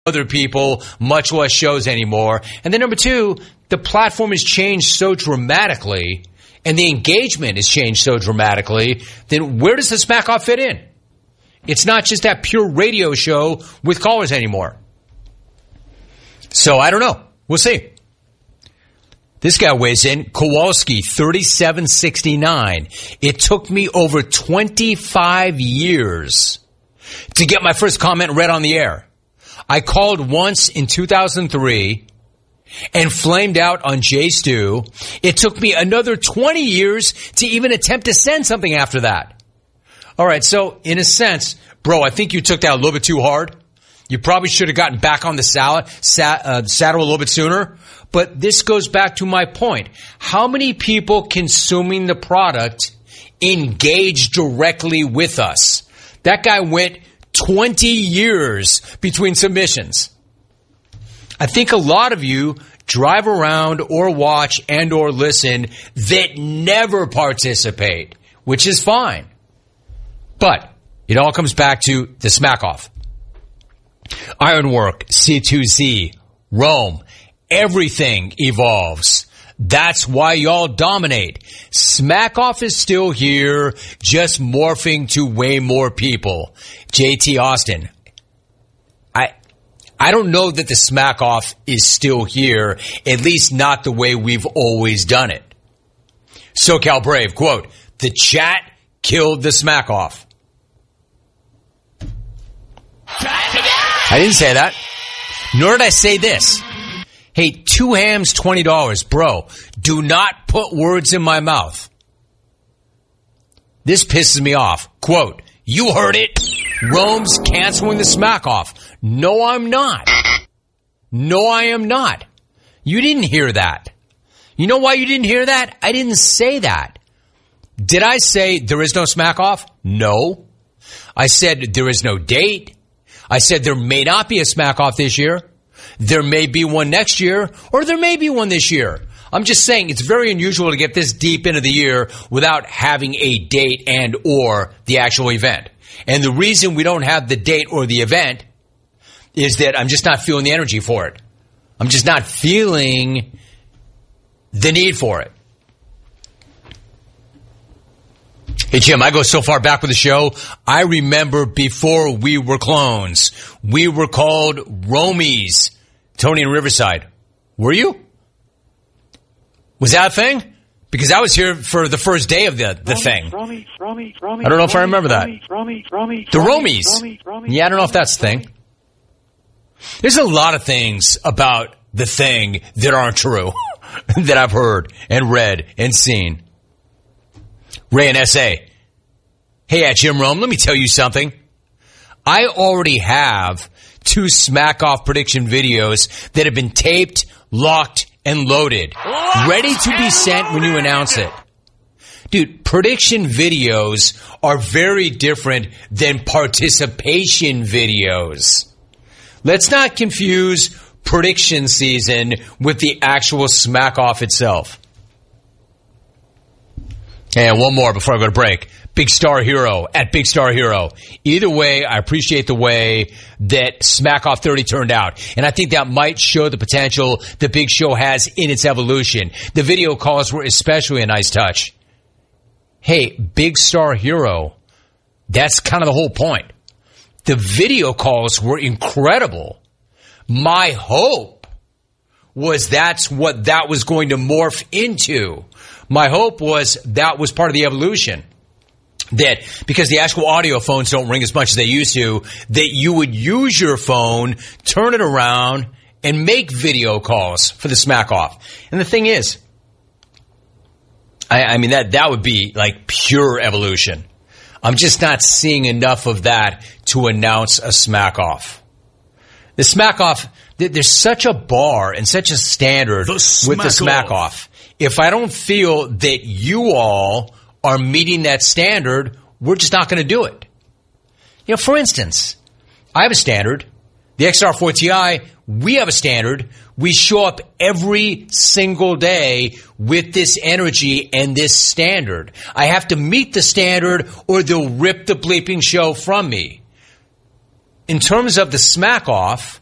other people, much less shows anymore. And then number two, the platform has changed so dramatically and the engagement has changed so dramatically, then where does the Smack Off fit in? It's not just that pure radio show with callers anymore. So I don't know. We'll see. This guy weighs in, Kowalski, 3769. It took me over 25 years to get my first comment read on the air. I called once in 2003 and flamed out on Jay Stu. It took me another 20 years to even attempt to send something after that. All right, so in a sense, bro, I think you took that a little bit too hard. You probably should have gotten back on the saddle a little bit sooner. But this goes back to my point. How many people consuming the product engage directly with us? That guy went 20 years between submissions. I think a lot of you drive around or watch and or listen that never participate, which is fine. But it all comes back to the Smack Off. Ironwork, C2Z, Rome, everything evolves. That's why y'all dominate. Smack Off is still here, just morphing to way more people. JT Austin. I don't know that the Smack Off is still here, at least not the way we've always done it. SoCal Brave, quote, the chat killed the Smack Off. I didn't say that. Nor did I say this. Hey, 2 hams, $20. Bro, do not put words in my mouth. This pisses me off. Quote, you heard it. Rome's canceling the Smack Off. No, I'm not. No, I am not. You didn't hear that. You know why you didn't hear that? I didn't say that. Did I say there is no Smack Off? No. I said there is no date. I said there may not be a Smack Off this year. There may be one next year, or there may be one this year. I'm just saying it's very unusual to get this deep into the year without having a date and or the actual event. And the reason we don't have the date or the event is that I'm just not feeling the energy for it. I'm just not feeling the need for it. Hey, Jim, I go so far back with the show. I remember before we were clones, we were called Romies. Tony in Riverside. Were you? Was that a thing? Because I was here for the first day of the thing. I don't know if I remember that. The Romies. Yeah, I don't know if that's the thing. There's a lot of things about the thing that aren't true that I've heard and read and seen. Ray and S.A. Hey, at Jim Rome, let me tell you something. I already have 2 Smack Off prediction videos that have been taped, locked, and loaded, ready to be sent when you announce it. Dude, prediction videos are very different than participation videos. Let's not confuse prediction season with the actual Smack Off itself. And one more before I go to break. Big Star Hero at Big Star Hero. Either way, I appreciate the way that Smack Off 30 turned out. And I think that might show the potential the Big Show has in its evolution. The video calls were especially a nice touch. Hey, Big Star Hero, that's kind of the whole point. The video calls were incredible. My hope was that's what that was going to morph into. My hope was that was part of the evolution. That because the actual audio phones don't ring as much as they used to, that you would use your phone, turn it around, and make video calls for the Smack Off. And the thing is, I mean, that would be like pure evolution. I'm just not seeing enough of that to announce a Smack Off. The Smack Off, there's such a bar and such a standard with the Smack Off. If I don't feel that you all are meeting that standard, we're just not going to do it. You know, for instance, I have a standard. The XR4 Ti, we have a standard. We show up every single day with this energy and this standard. I have to meet the standard or they'll rip the bleeping show from me. In terms of the Smack Off,